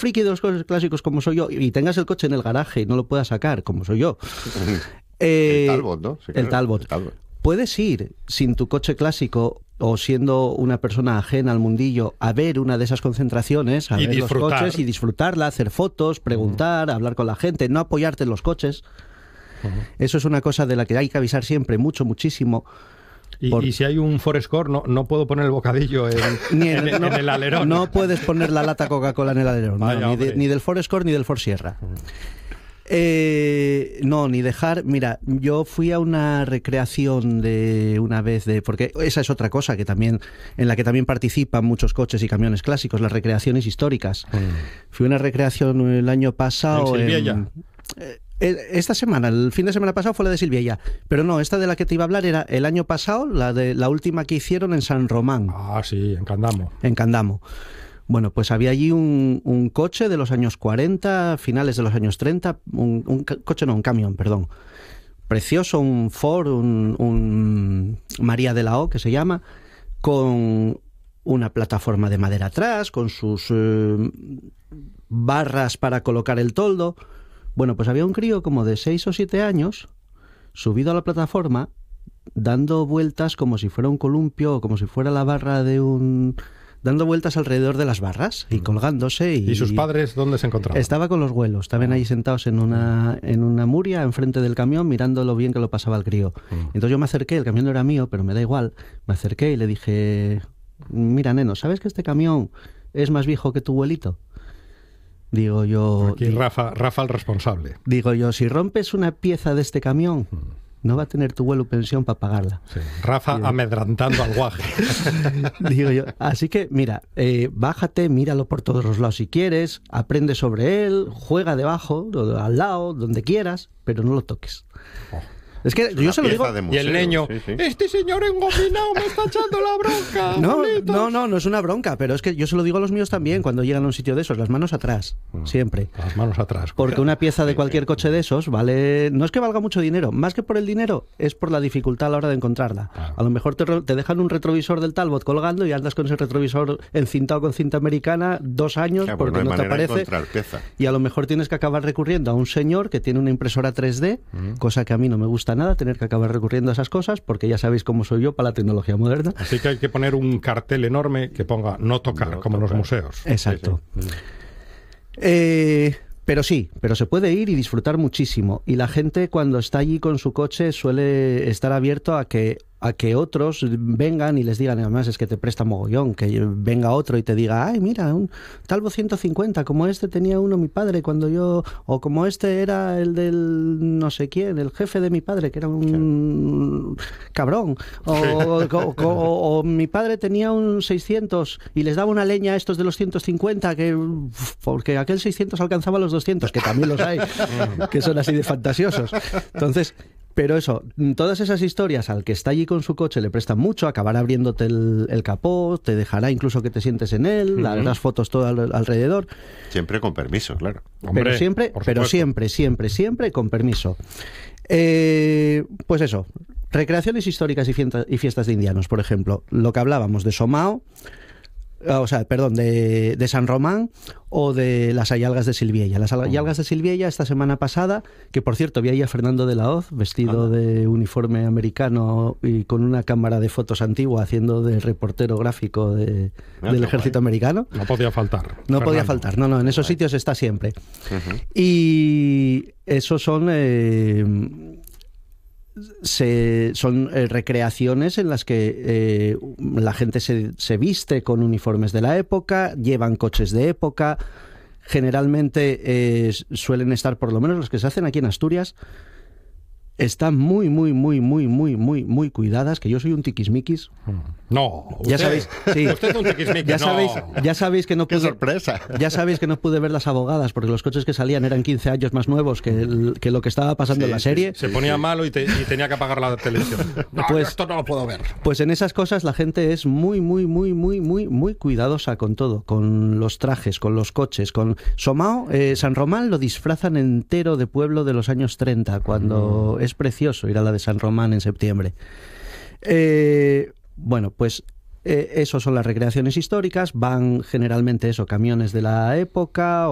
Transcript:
friki de los coches clásicos como soy yo y tengas el coche en el garaje y no lo puedas sacar como soy yo... el Talbot, ¿no? Sí, el Talbot. Puedes ir sin tu coche clásico o siendo una persona ajena al mundillo a ver una de esas concentraciones, a ver los coches y disfrutarla, hacer fotos, preguntar, hablar con la gente, no apoyarte en los coches. Eso es una cosa de la que hay que avisar siempre, muchísimo. Y si hay un Forescore, no puedo poner el bocadillo en el alerón. No puedes poner la lata Coca-Cola en el alerón. Vaya, ni del Forescore ni del Ford Sierra. No, ni dejar... Mira, yo fui a una recreación de una vez porque esa es otra cosa que también en la que también participan muchos coches y camiones clásicos, las recreaciones históricas. Fui a una recreación el año pasado en Silviella. Esta semana, el fin de semana pasado fue la de Silviella, pero no, esta de la que te iba a hablar era el año pasado, la última que hicieron en San Román. Ah, sí, en Candamo. En Candamo. Bueno, pues había allí un coche de los años 40, finales de los años 30, un camión, perdón. Precioso, un Ford, un María de la O, que se llama, con una plataforma de madera atrás, con sus barras para colocar el toldo. Bueno, pues había un crío como de 6 o 7 años, subido a la plataforma, dando vueltas como si fuera un columpio o como si fuera la barra de un... dando vueltas alrededor de las barras y colgándose. ¿Y sus padres dónde se encontraban? Estaba con los abuelos, estaban ahí sentados en una muria enfrente del camión mirando lo bien que lo pasaba el crío. Entonces yo me acerqué, el camión no era mío, pero me da igual, me acerqué y le dije, mira, neno, ¿sabes que este camión es más viejo que tu abuelito? Digo yo... Aquí Rafa el responsable. Digo yo, si rompes una pieza de este camión... no va a tener tu abuelo pensión para pagarla. Sí. Rafa amedrantando al guaje. Digo yo, así que mira, bájate, míralo por todos los lados si quieres, aprende sobre él, juega debajo, al lado, donde quieras, pero no lo toques. Es que yo se lo digo... Y el niño, este señor engominado me está echando la bronca. No es una bronca, pero es que yo se lo digo a los míos también cuando llegan a un sitio de esos, las manos atrás, siempre. Las manos atrás. Porque una pieza de cualquier coche de esos vale... No es que valga mucho dinero, más que por el dinero, es por la dificultad a la hora de encontrarla. A lo mejor te dejan un retrovisor del Talbot colgando y andas con ese retrovisor encintado con cinta americana 2 años porque no te aparece. Y a lo mejor tienes que acabar recurriendo a un señor que tiene una impresora 3D, cosa que a mí no me gusta nada tener que acabar recurriendo a esas cosas porque ya sabéis cómo soy yo para la tecnología moderna. Así que hay que poner un cartel enorme que ponga no tocar, como en los museos. Exacto. Pero se puede ir y disfrutar muchísimo. Y la gente cuando está allí con su coche suele estar abierto a que otros vengan y les digan, además es que te presta mogollón, que venga otro y te diga, ay, mira, un Talbot 150, como este tenía uno mi padre cuando yo, o como este era el del no sé quién, el jefe de mi padre, que era un cabrón, o mi padre tenía un 600 y les daba una leña a estos de los 150, porque aquel 600 alcanzaba los 200, que también los hay, que son así de fantasiosos. Entonces... Pero eso, todas esas historias al que está allí con su coche le prestan mucho, acabará abriéndote el capó, te dejará incluso que te sientes en él, harás fotos todo alrededor. Siempre con permiso, claro. Hombre, siempre con permiso. Pues eso, recreaciones históricas y fiestas de indianos, por ejemplo, lo que hablábamos de Somao, de San Román o de las Ayalgas de Silviella. Las Ayalgas de Silviella esta semana pasada, que por cierto vi ahí a Fernando de la Hoz vestido de uniforme americano y con una cámara de fotos antigua haciendo de reportero gráfico del ejército americano. No podía faltar. No podía faltar, no, en esos sitios está siempre. Y esos son... son recreaciones en las que la gente se viste con uniformes de la época, llevan coches de época, generalmente suelen estar, por lo menos los que se hacen aquí en Asturias, están muy cuidadas, que yo soy un tiquismiquis. No, ya sabéis, sí. Usted es un tiquismiquis. Ya sabéis que no pude... ¡Qué sorpresa! Ya sabéis que no pude ver Las Abogadas porque los coches que salían eran 15 años más nuevos que lo que estaba pasando en la serie. Se ponía malo y tenía que apagar la televisión. Pues, esto no lo puedo ver. Pues en esas cosas la gente es muy cuidadosa con todo, con los trajes, con los coches, con Somao, San Román lo disfrazan entero de pueblo de los años 30, cuando es precioso ir a la de San Román en septiembre. Bueno, pues eso son las recreaciones históricas, van generalmente camiones de la época